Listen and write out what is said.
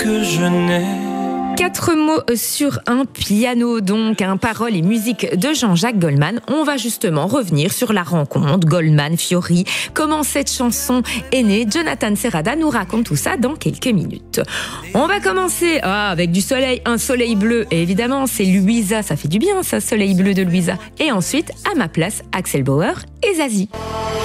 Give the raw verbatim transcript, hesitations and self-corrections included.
que je n'ai. Quatre mots sur un piano, donc, un parole et musique de Jean-Jacques Goldman. On va justement revenir sur la rencontre Goldman-Fiori, comment cette chanson est née. Jonathan Serrada nous raconte tout ça dans quelques minutes. On va commencer ah, avec du soleil, un soleil bleu. Et évidemment, c'est Louisa, ça fait du bien ça, soleil bleu de Louisa. Et ensuite, à ma place, Axel Bauer et Zazie.